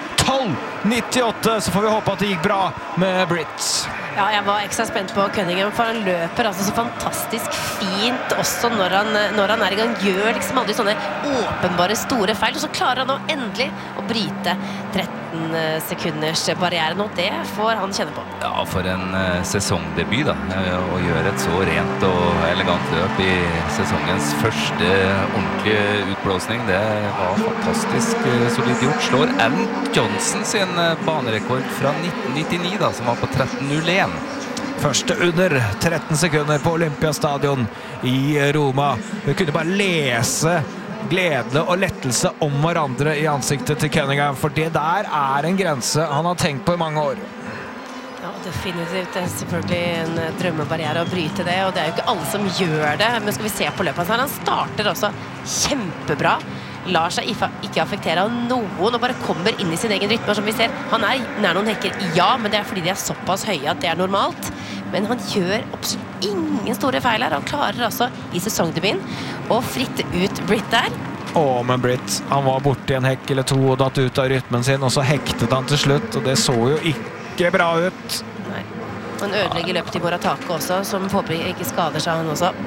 12.98, så får vi håpe at det gikk bra med Britt. Ja, jeg var ekstra spent på Cunningham, for han løper altså så fantastisk fint også når han er i gang. Gjør liksom aldri sånne åpenbare store feil, og så klarer han å endelig å bryte 13 sekunders barrieren, og det får han kjenne på. Ja, for en sesongdebut da, å gjøre et så rent og elegant løp i sesongens første ordentlige utblåsning. Det var fantastisk solid gjort. Slår Alan Johnson sin banerekord fra 1999 da, som var på 13.01. Første under 13 sekunder på Olympiastadion i Roma. Vi kunne bare lese glede og lettelse om hverandre i ansiktet til Cunningham, for det der er en grense han har tenkt på i mange år. Ja, definitivt. Det er selvfølgelig en drømmebarriere å bryte det, og det er jo ikke alle som gjør det. Men skal vi se på løpet, han starter også kjempebra. Lar seg ikke affektere av noen og bare kommer inn i sin egen rytme. Som vi ser, han er nær noen hekker, ja, men det er fordi de er såpass høye at det er normalt. Men han gjør absolutt ingen store feil her. Han klarer altså i sesongdebuten å fritte ut Britt der. Men Britt, han var borte i en hekk eller 2 og datt ut av rytmen sin, og så hektet han til slutt, og det så jo ikke bra ut. Nei, han ødelegger løpet til Muratake også, som håper ikke skader seg han også.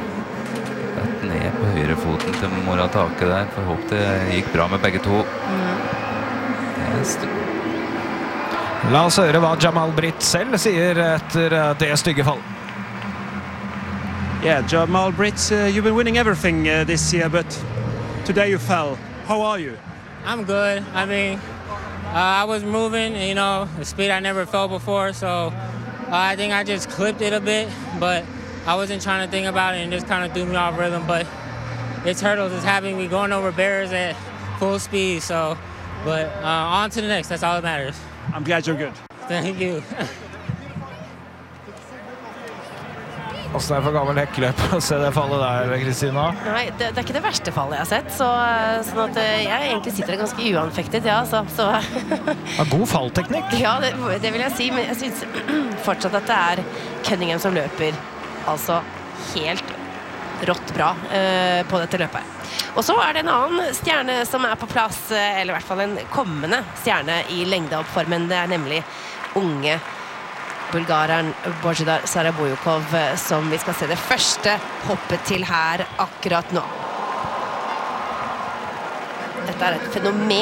Ned på høyre foten til Muratake der, for håp det gikk bra med begge 2. La oss høre hva Jamal Britt selv sier etter det stygge fall. Yeah, Jamal Britt, you've been winning everything this year, but today you fell. How are you? I'm good. I mean, I was moving, you know, the speed I never felt before, so I think I just clipped it a bit, but I wasn't trying to think about it and just kind of threw me off rhythm, but it's hurdles. It's having me going over barriers at full speed, so, but on to the next. That's all that matters. I'm glad you're good. Thank you. Altså, det for gammel hekkeløp å se det fallet der, Kristina. Nei, det ikke det verste fallet jeg har sett, sånn at jeg egentlig sitter ganske uanfektet, ja, så. Ja, god fallteknikk. Ja, det vil jeg si, men jeg synes fortsatt at det Cunningham som løper, altså helt rått bra på dette løpet. Og så det en annen stjerne som på plass, eller I hvert fall en kommende stjerne I lengdeoppformen, det nemlig unge bulgareren Božidar Sarabujukov, som vi skal se det første hoppet til her akkurat nå. Dette et fenomen.